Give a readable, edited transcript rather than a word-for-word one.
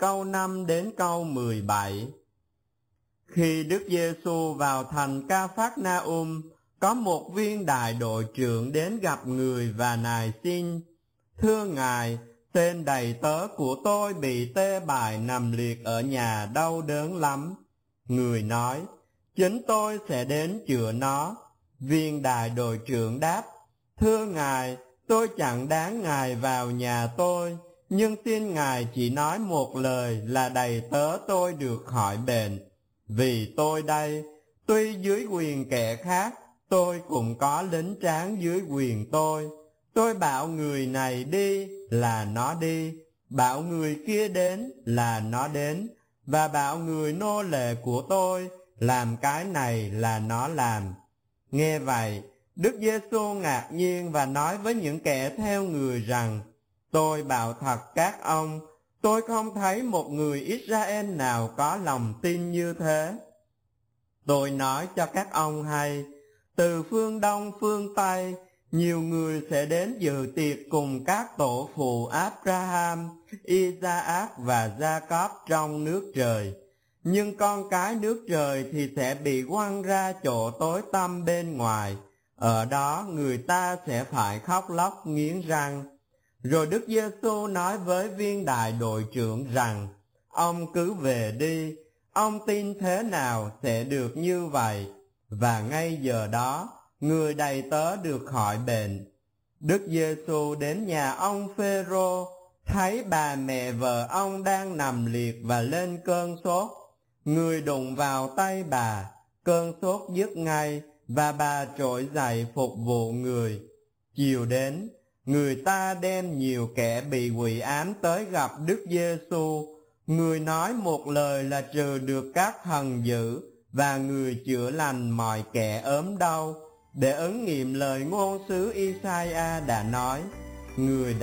câu 5 đến câu 17. Khi Đức Giêsu vào thành Ca-phác-na-um, có một viên đại đội trưởng đến gặp người và nài xin: Thưa Ngài, tên đầy tớ của tôi bị tê bại nằm liệt ở nhà, đau đớn lắm. Người nói: Chính tôi sẽ đến chữa nó. Viên đại đội trưởng đáp: Thưa Ngài, tôi chẳng đáng Ngài vào nhà tôi, nhưng xin Ngài chỉ nói một lời là đầy tớ tôi được khỏi bệnh. Vì tôi đây, tuy dưới quyền kẻ khác, tôi cũng có lính tráng dưới quyền tôi. Tôi bảo người này đi là nó đi, bảo người kia đến là nó đến, và bảo người nô lệ của tôi làm cái này là nó làm. Nghe vậy, Đức Giêsu ngạc nhiên và nói với những kẻ theo người rằng: Tôi bảo thật các ông, tôi không thấy một người Israel nào có lòng tin như thế. Tôi nói cho các ông hay, từ phương Đông phương Tây, nhiều người sẽ đến dự tiệc cùng các tổ phụ Abraham, Isaac và Jacob trong nước trời. Nhưng con cái nước trời thì sẽ bị quăng ra chỗ tối tăm bên ngoài. Ở đó người ta sẽ phải khóc lóc nghiến răng. Rồi Đức Giêsu nói với viên đại đội trưởng rằng: Ông cứ về đi, ông tin thế nào sẽ được như vậy. Và ngay giờ đó, người đầy tớ được khỏi bệnh. Đức Giêsu đến nhà ông Phêrô, thấy bà mẹ vợ ông đang nằm liệt và lên cơn sốt. Người đụng vào tay bà, cơn sốt dứt ngay, và bà trỗi dậy phục vụ người. Chiều đến, người ta đem nhiều kẻ bị quỷ ám tới gặp Đức Giêsu. Người nói một lời là trừ được các thần dữ, và người chữa lành mọi kẻ ốm đau, để ứng nghiệm lời ngôn sứ Isaiah đã nói: Người